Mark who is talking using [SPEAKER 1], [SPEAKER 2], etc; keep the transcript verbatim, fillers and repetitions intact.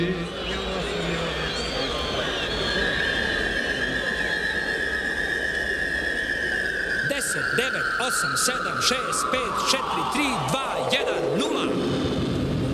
[SPEAKER 1] deset, devet, osam, sedam, šest, pet, četiri, tri, dva, jedan, nula.